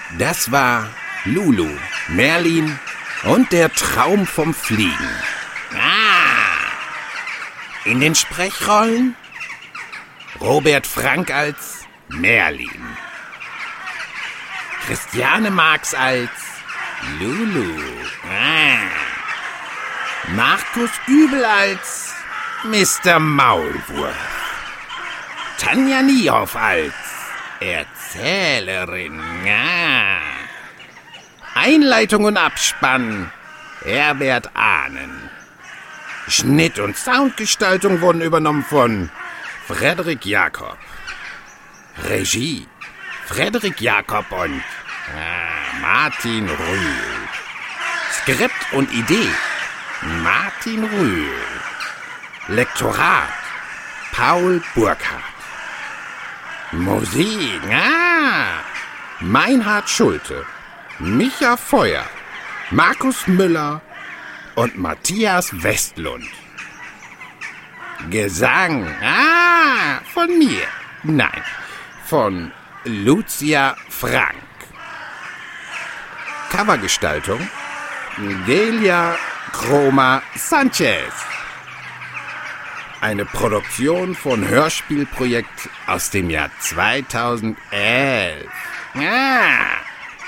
Das war Lulu, Merlin und der Traum vom Fliegen. In den Sprechrollen Robert Frank als Merlin, Christiane Marx als Lulu, Markus Dübel als Mr. Maulwurf, Tanja Niehoff als Erzählerin, Einleitung und Abspann Herbert Ahnen. Schnitt und Soundgestaltung wurden übernommen von Frederik Jakob. Regie Frederik Jakob und Martin Rühl. Skript und Idee Martin Rühl. Lektorat Paul Burkhardt. Musik Meinhard Schulte, Micha Feuer, Markus Müller und Matthias Westlund. Gesang von mir. Nein, von Lucia Frank. Covergestaltung Delia Chroma Sanchez. Eine Produktion von Hörspielprojekt aus dem Jahr 2011.